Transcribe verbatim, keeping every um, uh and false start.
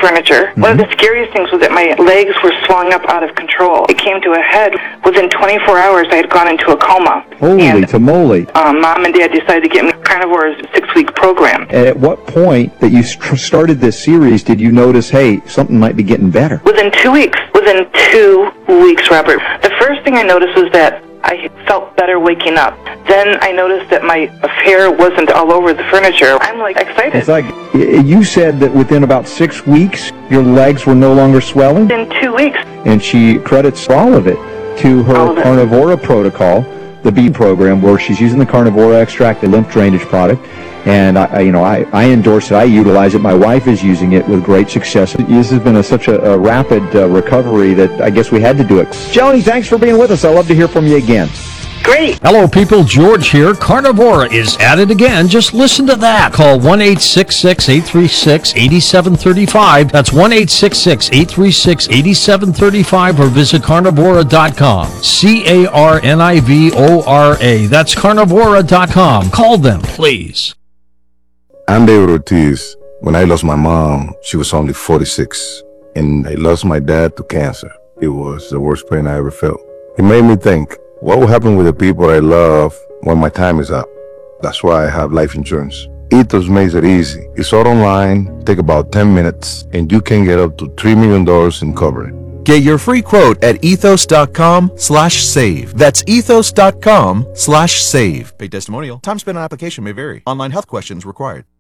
furniture. Mm-hmm. One of the scariest things was that my legs were swelling up out of control. It came to a head. Within twenty-four hours, I had gone into a coma. Holy and, tamale. Um, Mom and Dad decided to get me Carnivore's six-week program. And at what point that you st- started this series did you notice, hey, something might be getting better? Within two weeks. Within two weeks, Robert. The first thing I noticed was that I felt better waking up. Then I noticed that my hair wasn't all over the furniture. I'm like excited. It's like you said that within about six weeks, your legs were no longer swelling? In two weeks. And she credits all of it to her Carnivora protocol, the B program, where she's using the Carnivora extract, the lymph drainage product. And I, you know, I, I endorse it. I utilize it. My wife is using it with great success. This has been a, such a, a rapid uh, recovery that I guess we had to do it. Joni, thanks for being with us. I'd love to hear from you again. Great. Hello, people. George here. Carnivora is at it again. Just listen to that. Call one eight six six, eight three six, eight seven three five. That's one eight six six, eight three six, eight seven three five or visit carnivora dot com. C A R N I V O R A. That's carnivora dot com. Call them, please. I'm David Ortiz. When I lost my mom, she was only forty-six, and I lost my dad to cancer. It was the worst pain I ever felt. It made me think, what will happen with the people I love when my time is up? That's why I have life insurance. Ethos makes it easy. It's all online, take about ten minutes, and you can get up to three million dollars in coverage. Get your free quote at ethos.com slash save. That's ethos.com slash save. Paid testimonial. Time spent on application may vary. Online health questions required.